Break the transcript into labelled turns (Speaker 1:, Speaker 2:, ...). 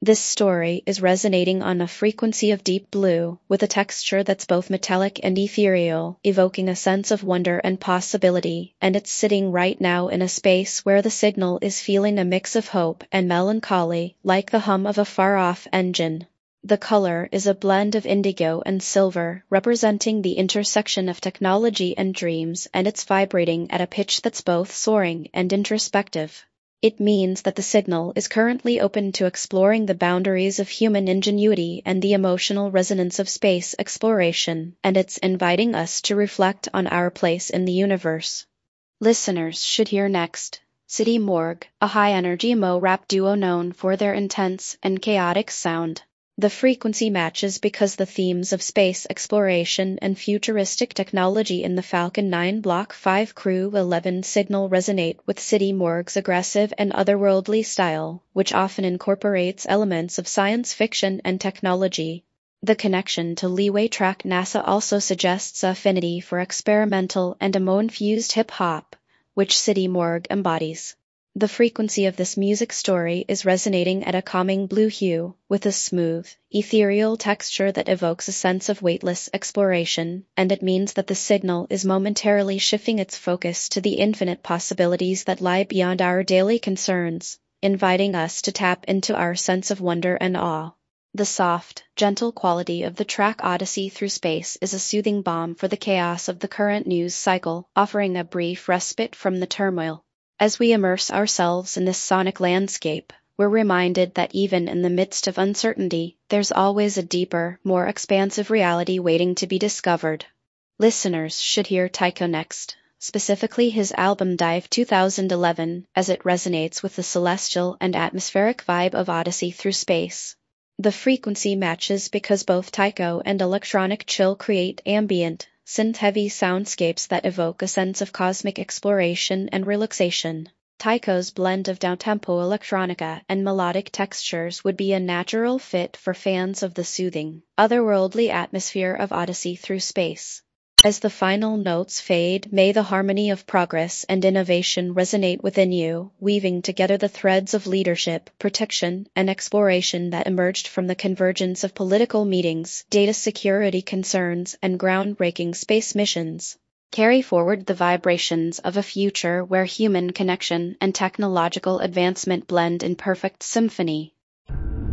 Speaker 1: This story is resonating on a frequency of deep blue, with a texture that's both metallic and ethereal, evoking a sense of wonder and possibility, and it's sitting right now in a space where the signal is feeling a mix of hope and melancholy, like the hum of a far-off engine. The color is a blend of indigo and silver, representing the intersection of technology and dreams, and it's vibrating at a pitch that's both soaring and introspective. It means that the signal is currently open to exploring the boundaries of human ingenuity and the emotional resonance of space exploration, and it's inviting us to reflect on our place in the universe. Listeners should hear next City Morgue, a high-energy emo-rap duo known for their intense and chaotic sound. The frequency matches because the themes of space exploration and futuristic technology in the Falcon 9 Block 5 Crew 11 signal resonate with City Morgue's aggressive and otherworldly style, which often incorporates elements of science fiction and technology. The connection to Leeway track NASA also suggests affinity for experimental and emo-infused hip-hop, which City Morgue embodies. The frequency of this music story is resonating at a calming blue hue, with a smooth, ethereal texture that evokes a sense of weightless exploration, and it means that the signal is momentarily shifting its focus to the infinite possibilities that lie beyond our daily concerns, inviting us to tap into our sense of wonder and awe. The soft, gentle quality of the track Odyssey Through Space is a soothing balm for the chaos of the current news cycle, offering a brief respite from the turmoil. As we immerse ourselves in this sonic landscape, we're reminded that even in the midst of uncertainty, there's always a deeper, more expansive reality waiting to be discovered. Listeners should hear Tycho next, specifically his album Dive 2011, as it resonates with the celestial and atmospheric vibe of Odyssey Through Space. The frequency matches because both Tycho and Electronic Chill create ambient, synth-heavy soundscapes that evoke a sense of cosmic exploration and relaxation. Tycho's blend of downtempo electronica and melodic textures would be a natural fit for fans of the soothing, otherworldly atmosphere of Odyssey Through Space. As the final notes fade, may the harmony of progress and innovation resonate within you, weaving together the threads of leadership, protection, and exploration that emerged from the convergence of political meetings, data security concerns, and groundbreaking space missions. Carry forward the vibrations of a future where human connection and technological advancement blend in perfect symphony.